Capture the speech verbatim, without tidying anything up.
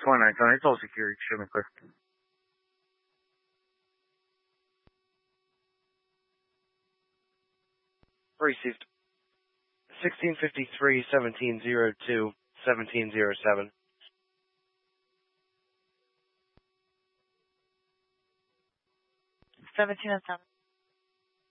twenty-nine, twenty, it's all security, show me clear. Received. sixteen fifty-three, seventeen oh two, seventeen oh seven. seventeen oh seven.